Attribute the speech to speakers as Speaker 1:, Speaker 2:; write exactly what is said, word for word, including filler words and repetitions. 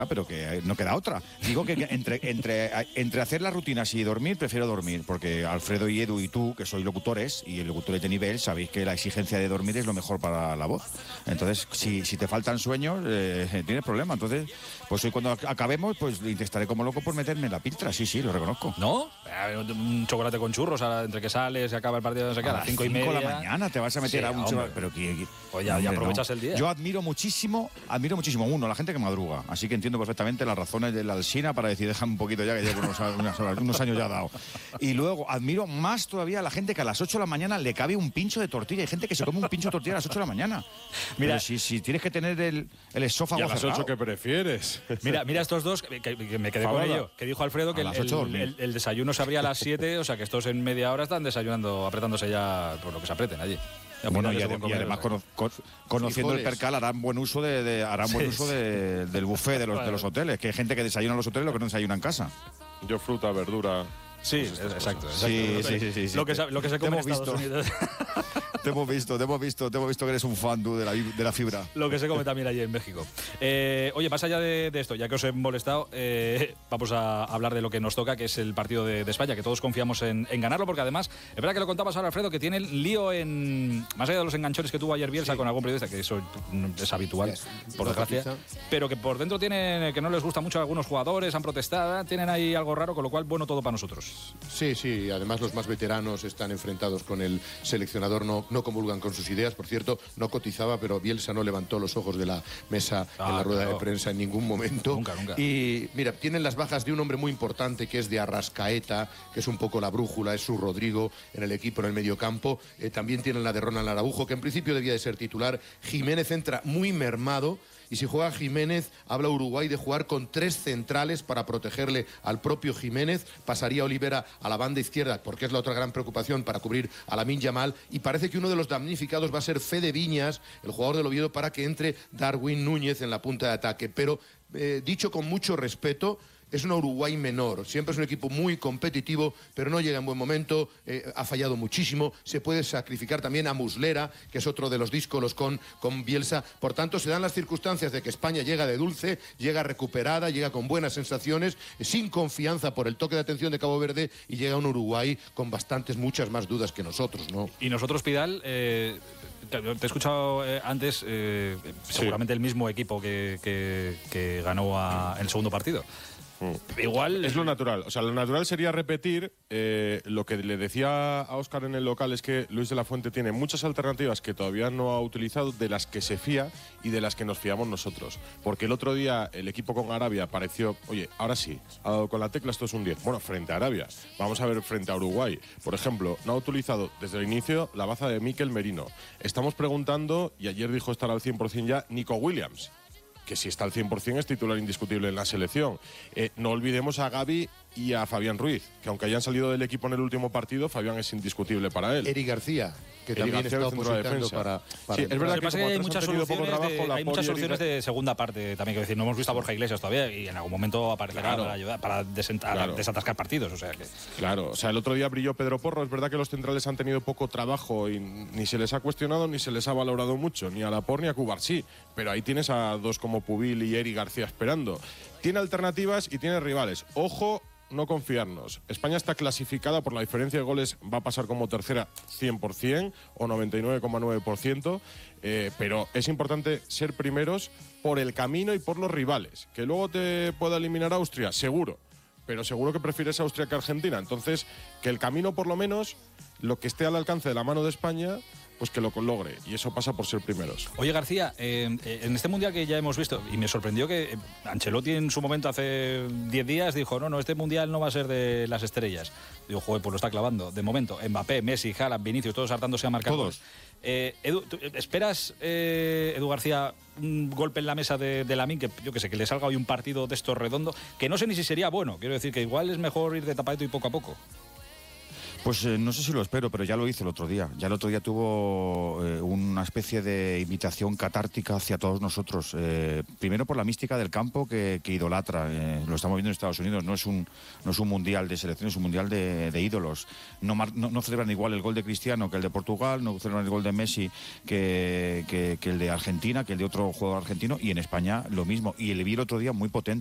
Speaker 1: pero que no queda otra. Digo que entre, entre, entre hacer las rutinas y dormir, prefiero dormir, porque Alfredo y Edu y tú, que sois locutores, y locutores de nivel, sabéis que la exigencia de dormir es lo mejor para la voz. Entonces, si, si te faltan sueños, eh, tienes problema. Entonces, pues hoy cuando acabemos, pues intentaré como loco por meterme en la piltra. Sí, sí, lo reconozco.
Speaker 2: ¿No? Un chocolate con churros, ahora, entre que sales, se acaba el partido, no sé qué, a las cinco y media.
Speaker 1: de la mañana te vas a meter
Speaker 2: sí,
Speaker 1: a un chocolate. Pero que, que,
Speaker 2: pues ya, ya aprovechas no. el día.
Speaker 1: Yo admiro muchísimo, admiro muchísimo, uno, la gente que madruga. Así que entiendo perfectamente las razones de la Alsina para decir, déjame un poquito ya, que llevo unos, unos, unos años ya dado. Y luego admiro más todavía a la gente que a las ocho de la mañana le cabe un pincho de tortilla. Hay gente que se come un pincho de tortilla a las ocho de la mañana. Mira, si, si tienes que tener el, el esófago
Speaker 3: ¿Y a las
Speaker 1: cerrado.
Speaker 3: ocho qué prefieres?
Speaker 2: Mira, mira estos dos, que, que, que me quedé Fabada. con ello, que dijo Alfredo que el, el, el, el desayuno se abría a las siete, o sea que estos en media hora están desayunando, apretándose ya por lo que se apreten allí.
Speaker 1: Bueno, y, y además cono, con, conociendo el percal harán buen uso de, de harán sí, buen uso de, del buffet de los, claro. de los hoteles, que hay gente que desayuna en los hoteles lo que no desayuna en casa.
Speaker 3: Yo fruta, verdura.
Speaker 2: Sí, pues exacto, exacto.
Speaker 1: Sí, sí, sí, sí, sí.
Speaker 2: Lo que, lo que se come en Estados
Speaker 1: visto.
Speaker 2: Unidos.
Speaker 1: Te hemos visto, te hemos visto, te hemos visto que eres un fan tú de la, de la fibra.
Speaker 2: Lo que se come también allí en México. Eh, oye, más allá de, de esto, ya que os he molestado, eh, vamos a hablar de lo que nos toca, que es el partido de, de España, que todos confiamos en, en ganarlo, porque además, es verdad que lo contabas ahora, Alfredo, que tiene el lío en, más allá de los enganchones que tuvo ayer Bielsa sí. con algún periodista, que eso es habitual, sí, por desgracia, pero que por dentro tienen, que no les gusta mucho a algunos jugadores, han protestado, tienen ahí algo raro, con lo cual, bueno, todo para nosotros.
Speaker 4: Sí, sí, además los más veteranos están enfrentados con el seleccionador, no, no comulgan con sus ideas. Por cierto, no cotizaba, pero Bielsa no levantó los ojos de la mesa ah, en la rueda claro. de prensa en ningún momento.
Speaker 2: Nunca, nunca.
Speaker 4: Y mira, tienen las bajas de un hombre muy importante que es de Arrascaeta, que es un poco la brújula, es su Rodrigo en el equipo en el mediocampo. Eh, también tienen la de Ronald Araujo, que en principio debía de ser titular. Jiménez entra muy mermado. Y si juega Jiménez, habla Uruguay de jugar con tres centrales para protegerle al propio Jiménez. Pasaría Olivera a la banda izquierda, porque es la otra gran preocupación para cubrir a Lamine Yamal. Y parece que uno de los damnificados va a ser Fede Viñas, el jugador del Oviedo, para que entre Darwin Núñez en la punta de ataque. Pero, eh, dicho con mucho respeto, es una Uruguay menor, siempre es un equipo muy competitivo, pero no llega en buen momento, eh, ha fallado muchísimo, se puede sacrificar también a Muslera, que es otro de los díscolos con, con Bielsa. Por tanto, se dan las circunstancias de que España llega de dulce, llega recuperada, llega con buenas sensaciones, eh, sin confianza por el toque de atención de Cabo Verde, y llega un Uruguay con bastantes, muchas más dudas que nosotros, ¿no?
Speaker 2: Y nosotros, Pidal, eh, te he escuchado eh, antes, eh, seguramente sí. el mismo equipo que, que, que ganó a, el segundo partido.
Speaker 3: Mm. Igual es lo natural, o sea, lo natural sería repetir eh, lo que le decía a Óscar en el local, es que Luis de la Fuente tiene muchas alternativas que todavía no ha utilizado, de las que se fía y de las que nos fiamos nosotros, porque el otro día el equipo con Arabia pareció, oye, ahora sí, ha dado con la tecla, esto es un diez, bueno, frente a Arabia, vamos a ver frente a Uruguay, por ejemplo, no ha utilizado desde el inicio la baza de Mikel Merino, estamos preguntando, y ayer dijo estar al cien por cien ya, Nico Williams, que si está al cien por cien es titular indiscutible en la selección. Eh, no olvidemos a Gavi y a Fabián Ruiz, que aunque hayan salido del equipo en el último partido, Fabián es indiscutible para él.
Speaker 4: Eri García, que
Speaker 3: Eri
Speaker 4: también
Speaker 3: García
Speaker 4: está
Speaker 3: centro de
Speaker 4: opositando para, para...
Speaker 3: Sí, es verdad que,
Speaker 2: que, que hay muchas soluciones,
Speaker 3: trabajo,
Speaker 2: de, hay muchas soluciones de segunda parte también, que decir, no hemos visto a Borja Iglesias todavía y en algún momento aparecerá claro. para ayudar, para desentar, claro. desatascar partidos, o sea que...
Speaker 3: Claro, o sea, el otro día brilló Pedro Porro, es verdad que los centrales han tenido poco trabajo y ni se les ha cuestionado ni se les ha valorado mucho, ni a Laporte ni a Cubarsí, pero ahí tienes a dos como Pubil y Eri García esperando. Tiene alternativas y tiene rivales. Ojo, no confiarnos. España está clasificada por la diferencia de goles, va a pasar como tercera cien por cien o noventa y nueve coma nueve por ciento, eh, pero es importante ser primeros por el camino y por los rivales. Que luego te pueda eliminar Austria, seguro, pero seguro que prefieres Austria que Argentina. Entonces, que el camino por lo menos, lo que esté al alcance de la mano de España, pues que lo logre, y eso pasa por ser primeros.
Speaker 2: Oye, García, eh, en este Mundial que ya hemos visto, y me sorprendió que Ancelotti en su momento hace diez días dijo, no, no, este Mundial no va a ser de las estrellas. Digo, joder, pues lo está clavando. De momento, Mbappé, Messi, Haaland, Vinicius, todos hartándose a marcar.
Speaker 1: Todos.
Speaker 2: Eh, Edu, ¿esperas, eh, Edu García, un golpe en la mesa de, de Lamine, que yo que sé, que le salga hoy un partido de estos redondo, que no sé ni si sería bueno, quiero decir que igual es mejor ir de tapadito y poco a poco?
Speaker 1: Pues eh, no sé si lo espero, pero ya lo hizo el otro día. Ya el otro día tuvo eh, una especie de invitación catártica hacia todos nosotros. Eh, primero por la mística del campo que, que idolatra. Eh, lo estamos viendo en Estados Unidos. No es un, no es un mundial de selecciones, es un mundial de, de ídolos. No, mar, no, no celebran igual el gol de Cristiano que el de Portugal, no celebran el gol de Messi que, que, que el de Argentina, que el de otro jugador argentino. Y en España lo mismo. Y el vi el otro día muy potente.